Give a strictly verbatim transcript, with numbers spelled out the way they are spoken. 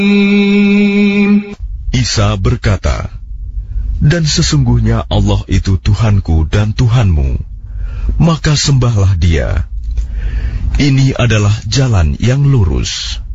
Isa berkata, dan sesungguhnya Allah itu Tuhanku dan Tuhanmu, maka sembahlah Dia. Ini adalah jalan yang lurus.